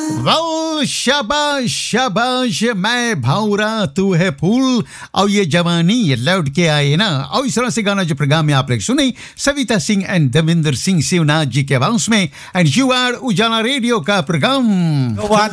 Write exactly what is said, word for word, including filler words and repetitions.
Well शाबाश शाबाश, मैं भावरा तू है फूल, और ये जवानी ये लौट के आए ना। और इस तरह से गाना जो प्रोग्राम में आप लोग सुने सविता सिंह एंड देवेंद्र सिंह शिवनाथ जी के आवाज में। एंड यू आर उजाला रेडियो का प्रोग्राम